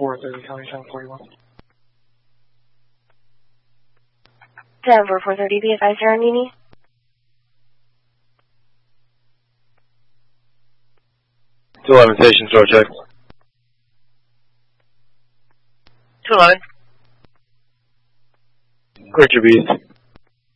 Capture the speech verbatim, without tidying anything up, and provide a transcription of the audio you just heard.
four thirty, County seven forty-one. Denver four thirty, be advised you're on Nini. two eleven station, store check. two eleven. Clear to Beast.